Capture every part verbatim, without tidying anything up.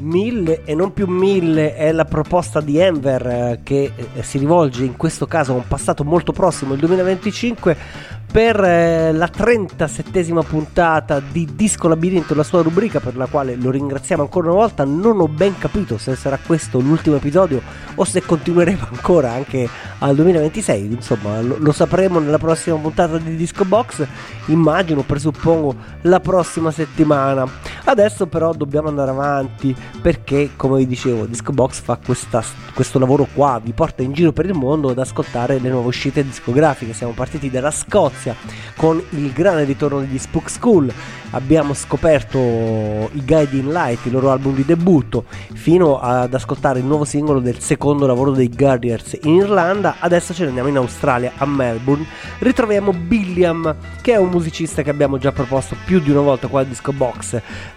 mille e non più mille è la proposta di Enver, eh, che eh, si rivolge in questo caso a un passato molto prossimo, il duemilaventicinque, per eh, la trentasettesima puntata di Disco Labirinto, la sua rubrica, per la quale lo ringraziamo ancora una volta. Non ho ben capito se sarà questo l'ultimo episodio o se continueremo ancora anche al duemilaventisei, insomma lo, lo sapremo nella prossima puntata di Disco Box, immagino, presuppongo la prossima settimana. Adesso però dobbiamo andare avanti, perché come vi dicevo Disco Box fa questa, questo lavoro qua, vi porta in giro per il mondo ad ascoltare le nuove uscite discografiche. Siamo partiti dalla Scozia con il grande ritorno degli Spook School, abbiamo scoperto i Guiding Light, il loro album di debutto, fino ad ascoltare il nuovo singolo del secondo lavoro dei Guardians in Irlanda. Adesso ce ne andiamo in Australia, a Melbourne. Ritroviamo Billiam, che è un musicista che abbiamo già proposto più di una volta qua al Disco Box,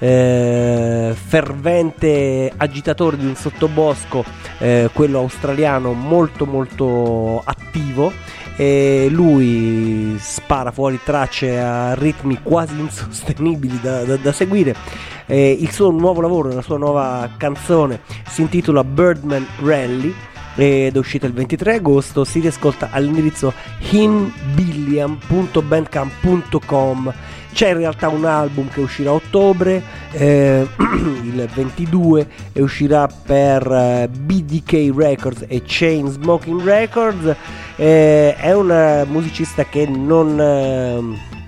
eh, fervente agitatore di un sottobosco, eh, quello australiano, molto molto attivo. E lui spara fuori tracce a ritmi quasi insostenibili da, da, da seguire. E il suo nuovo lavoro, la sua nuova canzone si intitola Birdman Rally ed è uscita il ventitré agosto. Si riascolta all'indirizzo hinbilliam punto bandcamp punto com. C'è in realtà un album che uscirà a ottobre, eh, il ventidue, e uscirà per eh, B D K Records e Chain Smoking Records. Eh, è un musicista che non, eh,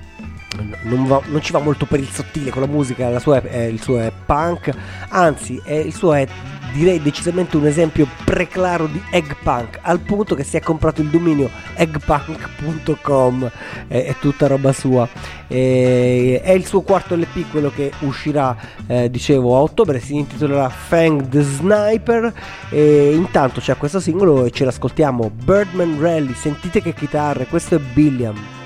non, va, non ci va molto per il sottile con la musica, la sua è, il suo è punk, anzi è, il suo è, direi, decisamente un esempio preclaro di egg punk, al punto che si è comprato il dominio eggpunk punto com, è, è tutta roba sua. E, è il suo quarto L P, quello che uscirà, eh, dicevo, a ottobre, si intitolerà Fang the Sniper. E intanto c'è questo singolo e ce l'ascoltiamo, Birdman Rally. Sentite che chitarre, questo è Billiam.